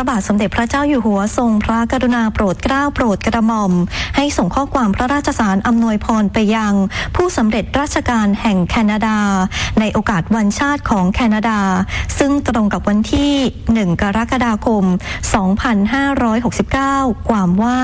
ระบาทสมเด็จพระเจ้าอยู่หัวทรงพระกรุณาโปรดเกล้าโปรดกระหม่อมให้ส่งข้อความพระราชสารอำนวยพรไปยังผู้สำเร็จราชการแห่งแคนาดาในโอกาสวันชาติของแคนาดาซึ่งตรงกับวันที่1กรกฎาคม2569ความว่า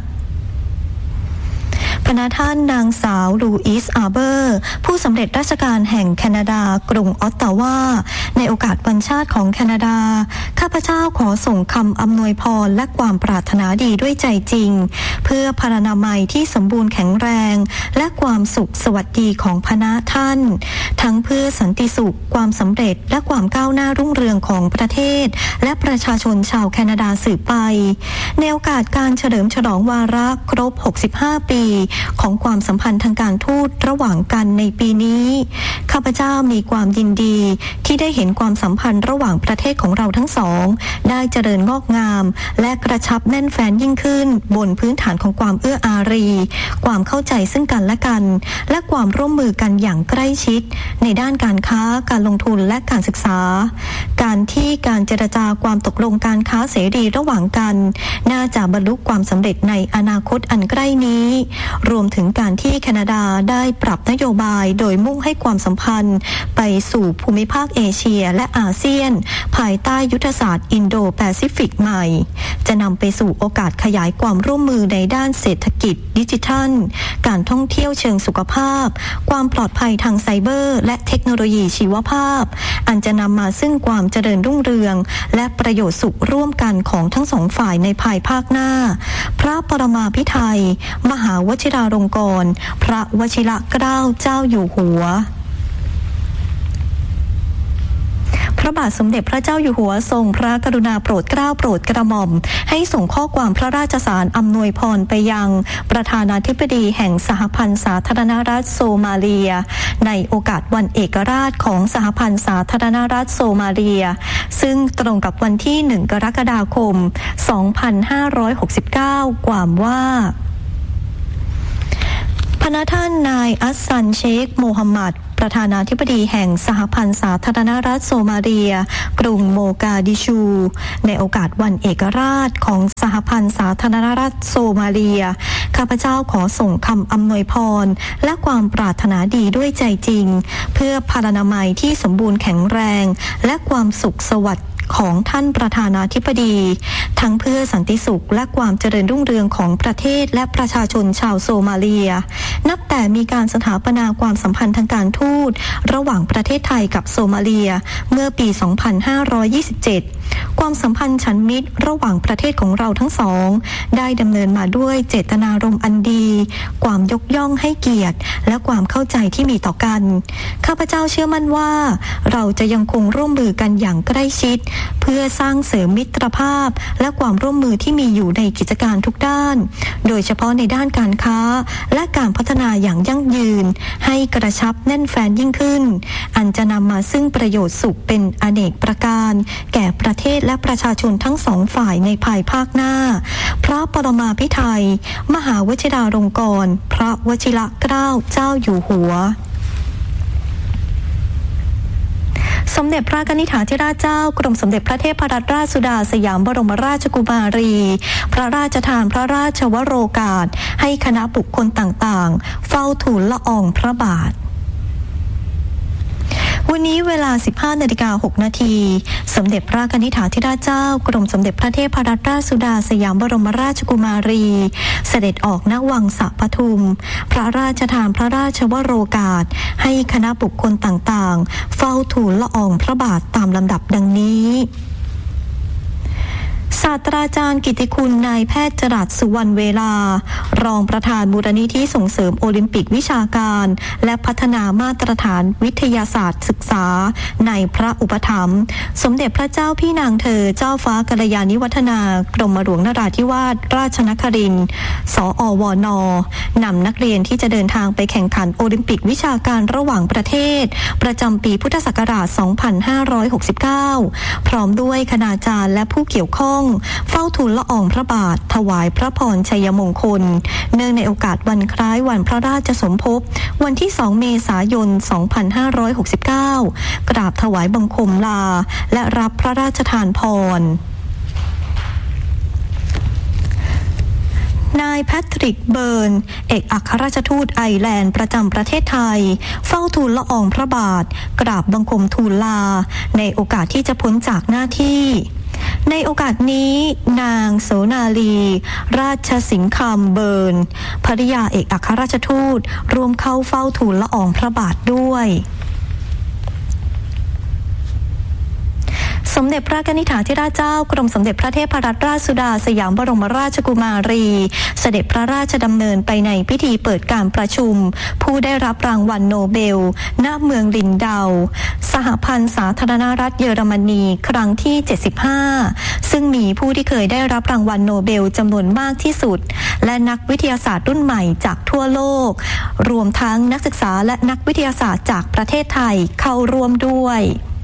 พระท่านนางสาวลูอิสอาร์เบอร์ผู้สำเร็จราชการแห่งแคนาดากรุงออตตาวาในโอกาสวันชาติของแคนาดาข้าพเจ้าขอส่งคำอำนวยพรและความปรารถนาดีด้วยใจจริงเพื่อพรรณนามัยที่สมบูรณ์แข็งแรงและความสุขสวัสดีของพระท่านทั้งเพื่อสันติสุขความสำเร็จและความก้าวหน้ารุ่งเรืองของประเทศและประชาชนชาวแคนาดาสืบไปในโอกาสการเฉลิมฉลองวาระครบ65ปีของความสัมพันธ์ทางการทูตระหว่างกันในปีนี้ข้าพเจ้ามีความยินดีที่ได้เห็นความสัมพันธ์ระหว่างประเทศของเราทั้งสองได้เจริญงอกงามและกระชับแน่นแฟ้นยิ่งขึ้นบนพื้นฐานของความเอื้ออารีความเข้าใจซึ่งกันและกันและความร่วมมือกันอย่างใกล้ชิดในด้านการค้าการลงทุนและการศึกษาการที่การเจรจาความตกลงการค้าเสรีระหว่างกันน่าจะบรรลุความสำเร็จในอนาคตอันใกล้นี้รวมถึงการที่แคนาดาได้ปรับนโยบายโดยมุ่งให้ความสัมพันธ์ไปสู่ภูมิภาคเอเชียและอาเซียนภายใต้ยุทธศาสตร์อินโดแปซิฟิกใหม่จะนำไปสู่โอกาสขยายความร่วมมือในด้านเศรษฐกิจดิจิทัลการท่องเที่ยวเชิงสุขภาพความปลอดภัยทางไซเบอร์และเทคโนโลยีชีวภาพอันจะนำมาซึ่งความเจริญรุ่งเรืองและประโยชน์สุขร่วมกันของทั้งสองฝ่ายในภายภาคหน้าพระปรมาภิไธยมหาวชิราลงกรณ์พระวชิรเกล้าเจ้าอยู่หัวพระบาทสมเด็จพระเจ้าอยู่หัวทรงพระกรุณาโปรดเกล้าโปรดกระหม่อมให้ส่งข้อความพระราชสารอำนวยพรไปยังประธานาธิบดีแห่งสหพันธ์สาธารณรัฐโซมาเลียในโอกาสวันเอกราชของสหพันธ์สาธารณรัฐโซมาเลียซึ่งตรงกับวันที่1กรกฎาคม2569ความว่าพระท่านนายอัสซันเชคโมฮัมหมัดประธานาธิบดีแห่งสหพันธ์สาธารณรัฐโซมาเลียกรุงโมกาดิชูในโอกาสวันเอกราชของสหพันธ์สาธารณรัฐโซมาเลียข้าพเจ้าขอส่งคำอำนวยพรและความปรารถนาดีด้วยใจจริงเพื่อพรรณนามัยที่สมบูรณ์แข็งแรงและความสุขสวัสดิ์ของท่านประธานาธิบดีทั้งเพื่อสันติสุขและความเจริญรุ่งเรืองของประเทศและประชาชนชาวโซมาเลียนับแต่มีการสถาปนาความสัมพันธ์ทางการทูตระหว่างประเทศไทยกับโซมาเลียเมื่อปี 2527 ความสัมพันธ์ฉันมิตรระหว่างประเทศของเราทั้งสองได้ดำเนินมาด้วยเจตนารมณ์อันดีความยกย่องให้เกียรติและความเข้าใจที่มีต่อกันข้าพเจ้าเชื่อมั่นว่าเราจะยังคงร่วมมือกันอย่างใกล้ชิดเพื่อสร้างเสริมมิตรภาพและความร่วมมือที่มีอยู่ในกิจการทุกด้านโดยเฉพาะในด้านการค้าและการพัฒนาอย่างยั่งยืนให้กระชับแน่นแฟ้นยิ่งขึ้นอันจะนำมาซึ่งประโยชน์สุขเป็นอเนกประการแก่ประเทศและประชาชนทั้งสองฝ่ายในภายภาคหน้าพระปรมาภิไธยมหาวชิราลงกรณ์พระวชิรเกล้าเจ้าอยู่หัวสมเด็จพระกนิษฐาธิราชเจ้ากรมสมเด็จพระเทพรัตนราชสุดาสยามบรมราชกุมารีพระราชทานพระราชวโรกาสให้คณะบุคคลต่างๆเฝ้าทูลละอองพระบาทวันนี้เวลา 15:06 น.สมเด็จพระกนิษฐาธิราชเจ้ากรมสมเด็จพระเทพรัตนราชสุดาสยามบรมราชกุมารีเสด็จออกณวังสะปทุมพระราชทานพระราชวโรกาสให้คณะบุคคลต่างๆเฝ้าทูลละอองพระบาทตามลำดับดังนี้ศาสตราจารย์กิตติคุณนายแพทย์จรัสสุวรรณเวลารองประธานมูลนิธิส่งเสริมโอลิมปิกวิชาการและพัฒนามาตรฐานวิทยาศาสตร์ศึกษาในพระอุปถัมภ์สมเด็จพระเจ้าพี่นางเธอเจ้าฟ้ากัลยาณิวัฒนากรมหลวงนราธิวาสราชนครินทร์สอวน.นำนักเรียนที่จะเดินทางไปแข่งขันโอลิมปิกวิชาการระหว่างประเทศประจำปีพุทธศักราช 2569 พร้อมด้วยคณาจารย์และผู้เกี่ยวข้องเฝ้าทูลละอองพระบาทถวายพระพรชัยมงคลเนื่องในโอกาสวันคล้ายวันพระราชสมภพวันที่ 2 เมษายน 2569 กราบถวายบังคมลาและรับพระราชทานพรนายแพทริกเบิร์นเอกอัครราชทูตไอร์แลนด์ประจำประเทศไทยเฝ้าทูลละอองพระบาทกราบบังคมทูลลาในโอกาสที่จะพ้นจากหน้าที่ในโอกาสนี้นางโสนาลีราชสิงคำเบิร์นภริยาเอกอัครราชทูตร่วมเข้าเฝ้าทูลละอองพระบาทด้วยสมเด็จพระกนิษฐาธิราชเจ้ากรมสมเด็จพระเทพรัตนราชสุดาสยามบรมราชกุมารีเสด็จพระราชดำเนินไปในพิธีเปิดการประชุมผู้ได้รับรางวัลโนเบลณเมืองลินเดาสหพันธ์สาธารณรัฐเยอรมนีครั้งที่75ซึ่งมีผู้ที่เคยได้รับรางวัลโนเบลจำนวนมากที่สุดและนักวิทยาศาสตร์รุ่นใหม่จากทั่วโลกรวมทั้งนักศึกษาและนักวิทยาศาสตร์จากประเทศไทยเข้าร่วมด้วย